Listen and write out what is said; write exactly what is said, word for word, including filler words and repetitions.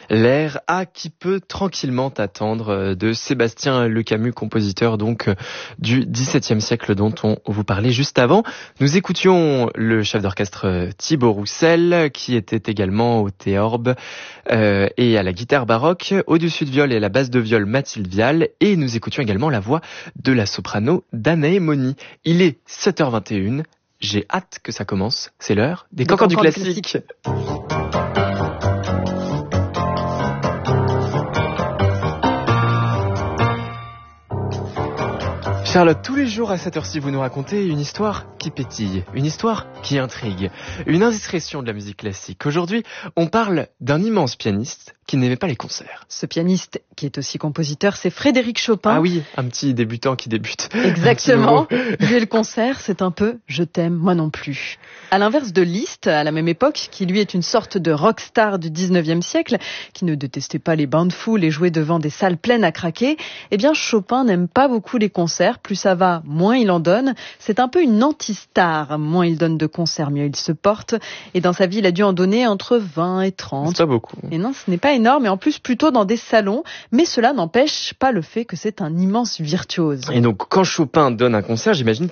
L'air A qui peut tranquillement attendre de Sébastien Lecamus, compositeur donc du dix-septième siècle dont on vous parlait juste avant. Nous écoutions le chef d'orchestre Thibaut Roussel qui était également au théorbe euh, et à la guitare baroque, au-dessus de viol et à la basse de viol Mathilde Vial, et nous écoutions également la voix de la soprano Danae Moni. Il est sept heures vingt et une, j'ai hâte que ça commence, c'est l'heure des cancans du classique. Charlotte, tous les jours à cette heure-ci, vous nous racontez une histoire qui pétille, une histoire qui intrigue, une indiscrétion de la musique classique. Aujourd'hui, on parle d'un immense pianiste qui n'aimait pas les concerts. Ce pianiste, qui est aussi compositeur, c'est Frédéric Chopin. Ah oui, un petit débutant qui débute. Exactement. Lui et le concert, c'est un peu « je t'aime, moi non plus ». À l'inverse de Liszt, à la même époque, qui lui est une sorte de rockstar du dix-neuvième siècle, qui ne détestait pas les bains de foule et jouait devant des salles pleines à craquer, eh bien Chopin n'aime pas beaucoup les concerts. Plus ça va, moins il en donne. C'est un peu une anti-star. Moins il donne de concerts, mieux il se porte. Et dans sa vie, il a dû en donner entre vingt et trente. C'est pas beaucoup. Et non, ce n'est pas énorme, et en plus plutôt dans des salons. Mais cela n'empêche pas le fait que c'est un immense virtuose. Et donc, quand Chopin donne un concert, j'imagine